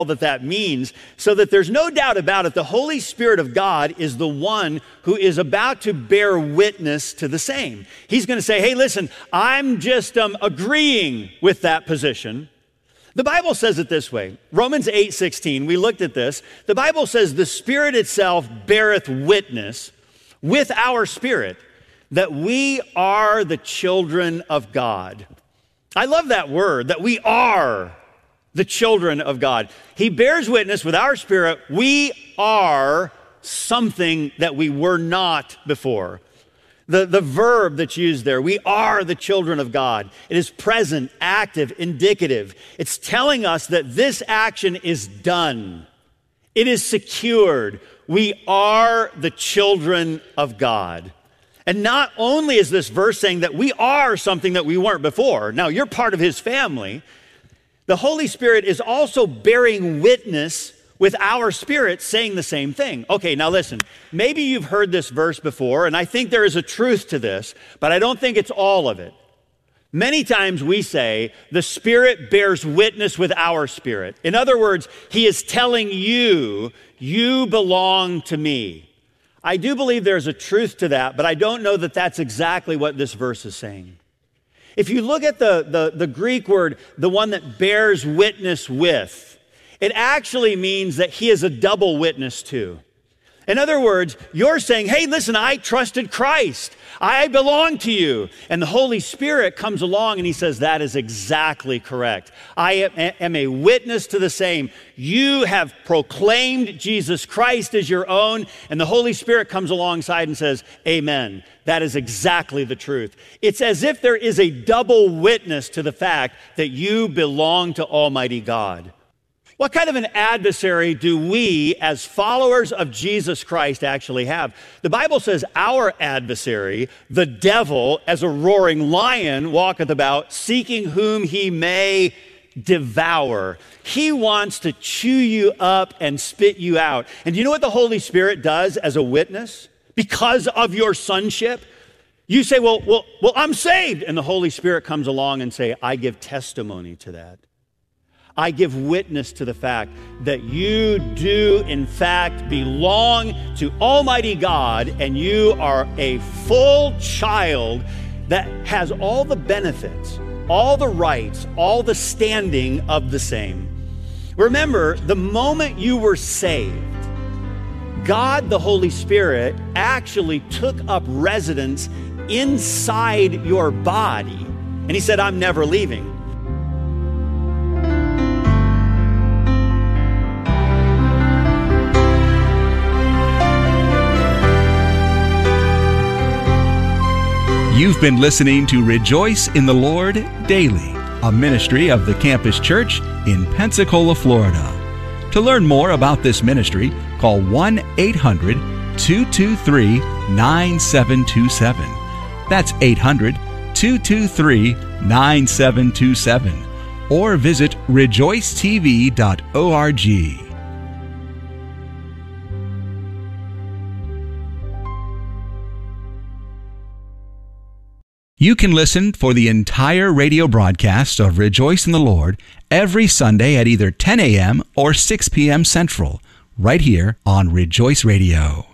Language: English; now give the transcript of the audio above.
that means, so that there's no doubt about it, the Holy Spirit of God is the one who is about to bear witness to the same. He's going to say, hey, listen, I'm just agreeing with that position. The Bible says it this way. Romans 8:16, we looked at this. The Bible says the Spirit itself beareth witness with our spirit that we are the children of God. I love that word, that we are the children of God. He bears witness with our spirit. We are something that we were not before. The verb that's used there, we are the children of God. It is present, active, indicative. It's telling us that this action is done. It is secured. We are the children of God. And not only is this verse saying that we are something that we weren't before. Now, you're part of his family. The Holy Spirit is also bearing witness with our spirit saying the same thing. Okay, now listen, maybe you've heard this verse before, and I think there is a truth to this, but I don't think it's all of it. Many times we say, the Spirit bears witness with our spirit. In other words, he is telling you, you belong to me. I do believe there's a truth to that, but I don't know that that's exactly what this verse is saying. If you look at the Greek word, the one that bears witness with, it actually means that he is a double witness to. In other words, you're saying, hey, listen, I trusted Christ. I belong to you. And the Holy Spirit comes along and he says, that is exactly correct. I am a witness to the same. You have proclaimed Jesus Christ as your own, and the Holy Spirit comes alongside and says, amen. That is exactly the truth. It's as if there is a double witness to the fact that you belong to Almighty God. What kind of an adversary do we, as followers of Jesus Christ, actually have? The Bible says our adversary, the devil, as a roaring lion, walketh about, seeking whom he may devour. He wants to chew you up and spit you out. And do you know what the Holy Spirit does as a witness? Because of your sonship, you say, well, I'm saved. And the Holy Spirit comes along and say, I give testimony to that. I give witness to the fact that you do, in fact, belong to Almighty God, and you are a full child that has all the benefits, all the rights, all the standing of the same. Remember, the moment you were saved, God, the Holy Spirit, actually took up residence inside your body, and he said, I'm never leaving. You've been listening to Rejoice in the Lord Daily, a ministry of the Campus Church in Pensacola, Florida. To learn more about this ministry, call 1-800-223-9727. That's 800-223-9727. Or visit rejoicetv.org. You can listen for the entire radio broadcast of Rejoice in the Lord every Sunday at either 10 a.m. or 6 p.m. Central, right here on Rejoice Radio.